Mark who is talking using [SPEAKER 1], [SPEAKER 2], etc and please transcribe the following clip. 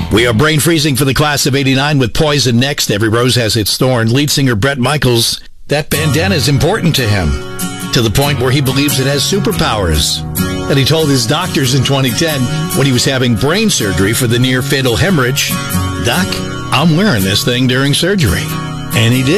[SPEAKER 1] We are brain freezing for the class of 89 with Poison next. Every rose has its thorn. Lead singer Bret Michaels, that bandana is important to him, to the point where he believes it has superpowers. And he told his doctors in 2010 when he was having brain surgery for the near-fatal hemorrhage, "Doc, I'm wearing this thing during surgery." And he did.